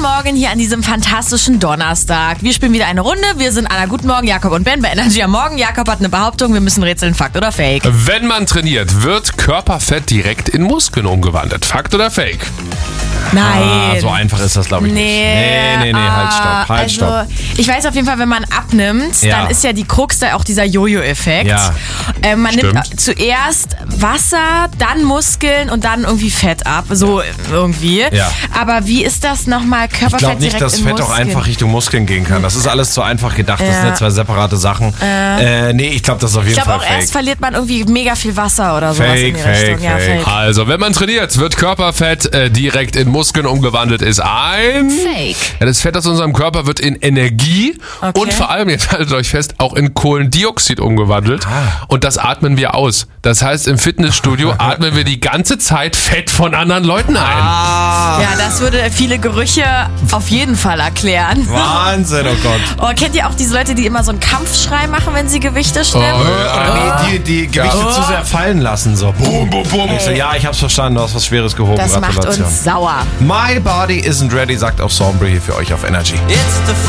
Guten Morgen hier an diesem fantastischen Donnerstag. Wir spielen wieder eine Runde. Wir sind Anna, guten Morgen, Jakob und Ben bei Energy am Morgen. Jakob hat eine Behauptung, wir müssen rätseln, Fakt oder Fake. Wenn man trainiert, wird Körperfett direkt in Muskeln umgewandelt. Fakt oder Fake? Nein. So einfach ist das, glaube ich, nicht. Nee, halt, stopp. Ich weiß auf jeden Fall, wenn man abnimmt, Ja. dann ist ja die Krux da auch dieser Jojo-Effekt. Ja. Man Stimmt. nimmt zuerst Wasser, dann Muskeln und dann irgendwie Fett ab. So irgendwie. Ja. Aber wie ist das nochmal? Ich Körperfett glaube nicht, direkt dass in Fett auch Muskeln? einfach Richtung Muskeln gehen kann. Das ist alles zu einfach gedacht. Das sind ja zwei separate Sachen. Nee, ich glaube, das ist auf jeden Ich glaube Fall auch fake. erst verliert man irgendwie mega viel Wasser oder sowas in die Fake, Richtung. Ja, fake. fake. Also, wenn man trainiert, wird Körperfett direkt in Muskeln umgewandelt. Ist ein... Fake. Ja, das Fett aus unserem Körper wird in Energie und vor allem, jetzt haltet euch fest, auch in Kohlendioxid umgewandelt. Und das atmen wir aus. Das heißt, im Fitnessstudio atmen wir die ganze Zeit Fett von anderen Leuten ein. Ja, das würde viele Gerüche auf jeden Fall erklären. Wahnsinn, oh Gott. Oh, kennt ihr auch diese Leute, die immer so einen Kampfschrei machen, wenn sie Gewichte stemmen? Die Gewichte zu sehr fallen lassen. So. Boom, boom, boom. Ich so, ja, ich hab's verstanden, du hast was Schweres gehoben. Das macht Gratulation. uns sauer. My Body Isn't Ready, sagt auch Sombre hier für euch auf Energy. It's the